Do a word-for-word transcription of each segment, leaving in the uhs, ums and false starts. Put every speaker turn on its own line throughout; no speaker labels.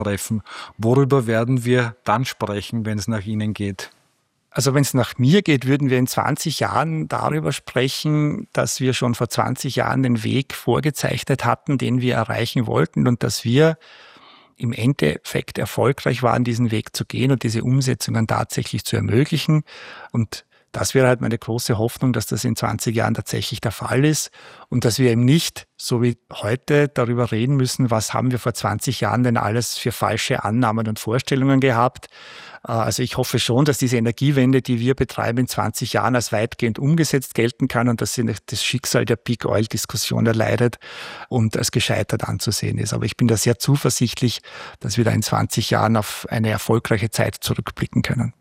treffen. Worüber werden wir dann sprechen, wenn es nach Ihnen geht?
Also wenn es nach mir geht, würden wir in zwanzig Jahren darüber sprechen, dass wir schon vor zwanzig Jahren den Weg vorgezeichnet hatten, den wir erreichen wollten und dass wir im Endeffekt erfolgreich waren, diesen Weg zu gehen und diese Umsetzungen tatsächlich zu ermöglichen. Und das wäre halt meine große Hoffnung, dass das in zwanzig Jahren tatsächlich der Fall ist und dass wir eben nicht, so wie heute, darüber reden müssen, was haben wir vor zwanzig Jahren denn alles für falsche Annahmen und Vorstellungen gehabt. Also ich hoffe schon, dass diese Energiewende, die wir betreiben, in zwanzig Jahren als weitgehend umgesetzt gelten kann und dass sie das Schicksal der Peak-Oil-Diskussion erleidet und als gescheitert anzusehen ist. Aber ich bin da sehr zuversichtlich, dass wir da in zwanzig Jahren auf eine erfolgreiche Zeit zurückblicken können.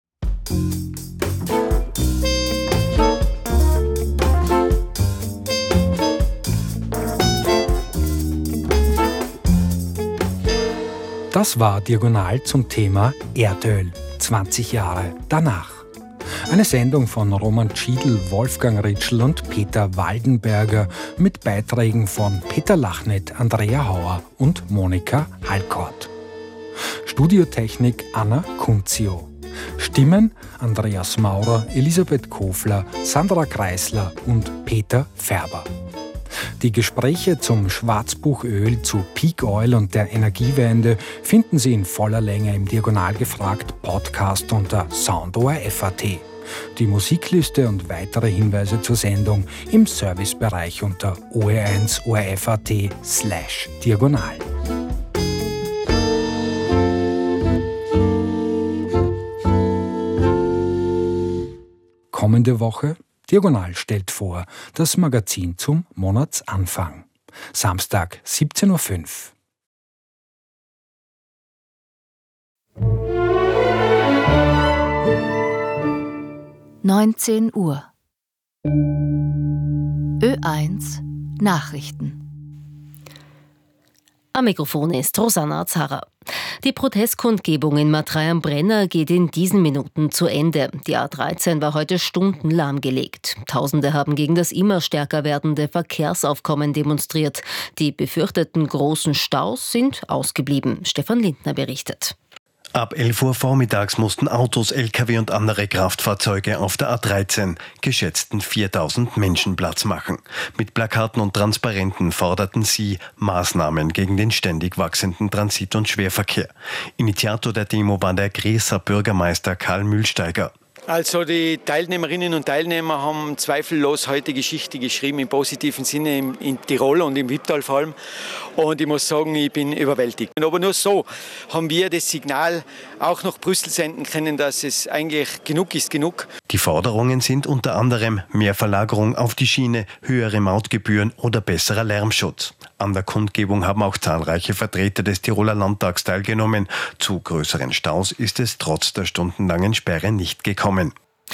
Das war Diagonal zum Thema Erdöl, zwanzig Jahre danach. Eine Sendung von Roman Tschiedl, Wolfgang Ritschl und Peter Waldenberger mit Beiträgen von Peter Lachnet, Andrea Hauer und Monika Halkort. Studiotechnik Anna Kunzio. Stimmen Andreas Maurer, Elisabeth Kofler, Sandra Kreisler und Peter Färber. Die Gespräche zum Schwarzbuch Öl, zu Peak Oil und der Energiewende finden Sie in voller Länge im Diagonal gefragt Podcast unter soundorf punkt at. Die Musikliste und weitere Hinweise zur Sendung im Servicebereich unter o r eins o r f punkt at slash diagonal. Kommende Woche Diagonal stellt vor das Magazin zum Monatsanfang. Samstag, siebzehn Uhr fünf.
neunzehn Uhr. Ö eins Nachrichten. Am Mikrofon ist Rosanna Zarra. Die Protestkundgebung in Matrei am Brenner geht in diesen Minuten zu Ende. Die A dreizehn war heute Stunden lahmgelegt. Tausende haben gegen das immer stärker werdende Verkehrsaufkommen demonstriert. Die befürchteten großen Staus sind ausgeblieben. Stefan Lindner berichtet.
Ab elf Uhr vormittags mussten Autos, L K W und andere Kraftfahrzeuge auf der A dreizehn geschätzten viertausend Menschen Platz machen. Mit Plakaten und Transparenten forderten sie Maßnahmen gegen den ständig wachsenden Transit- und Schwerverkehr. Initiator der Demo war der Grieser Bürgermeister Karl Mühlsteiger.
Also die Teilnehmerinnen und Teilnehmer haben zweifellos heute Geschichte geschrieben, im positiven Sinne in, in Tirol und im Wipptal vor allem. Und ich muss sagen, ich bin überwältigt. Aber nur so haben wir das Signal auch nach Brüssel senden können, dass es eigentlich genug ist, genug.
Die Forderungen sind unter anderem mehr Verlagerung auf die Schiene, höhere Mautgebühren oder besserer Lärmschutz. An der Kundgebung haben auch zahlreiche Vertreter des Tiroler Landtags teilgenommen. Zu größeren Staus ist es trotz der stundenlangen Sperre nicht gekommen.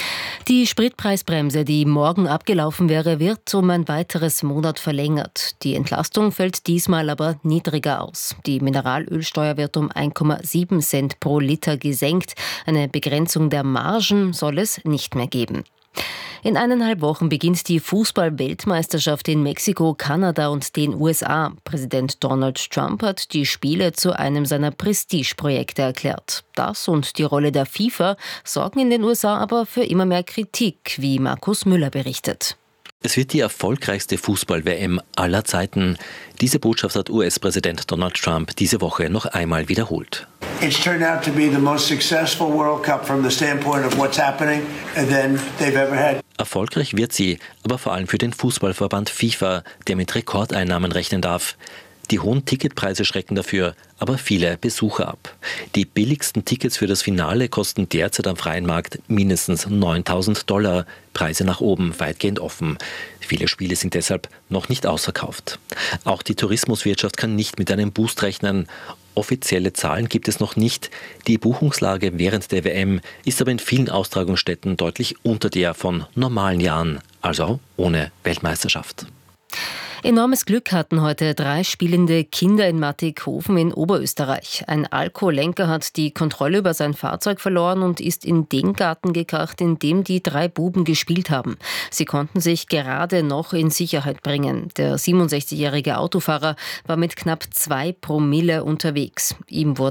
Die Spritpreisbremse, die morgen abgelaufen wäre, wird um ein weiteres Monat verlängert. Die Entlastung fällt diesmal aber niedriger aus. Die Mineralölsteuer wird um eins Komma sieben Cent pro Liter gesenkt. Eine Begrenzung der Margen soll es nicht mehr geben. In eineinhalb Wochen beginnt die Fußball-Weltmeisterschaft in Mexiko, Kanada und den U S A. Präsident Donald Trump hat die Spiele zu einem seiner Prestigeprojekte erklärt. Das und die Rolle der FIFA sorgen in den U S A aber für immer mehr Kritik, wie Markus Müller berichtet.
Es wird die erfolgreichste Fußball-W M aller Zeiten. Diese Botschaft hat U S-Präsident Donald Trump diese Woche noch einmal wiederholt.
It's turned out to be the most successful World Cup from the standpoint of what's happening and then they've ever had.
Erfolgreich wird sie, aber vor allem für den Fußballverband FIFA, der mit Rekordeinnahmen rechnen darf. Die hohen Ticketpreise schrecken dafür, aber viele Besucher ab. Die billigsten Tickets für das Finale kosten derzeit am freien Markt mindestens neuntausend Dollar. Preise nach oben weitgehend offen. Viele Spiele sind deshalb noch nicht ausverkauft. Auch die Tourismuswirtschaft kann nicht mit einem Boost rechnen. Offizielle Zahlen gibt es noch nicht. Die Buchungslage während der W M ist aber in vielen Austragungsstätten deutlich unter der von normalen Jahren, also ohne Weltmeisterschaft.
Enormes Glück hatten heute drei spielende Kinder in Mattighofen in Oberösterreich. Ein Alkoholenker hat die Kontrolle über sein Fahrzeug verloren und ist in den Garten gekracht, in dem die drei Buben gespielt haben. Sie konnten sich gerade noch in Sicherheit bringen. Der siebenundsechzigjährige Autofahrer war mit knapp zwei Promille unterwegs. Ihm wurde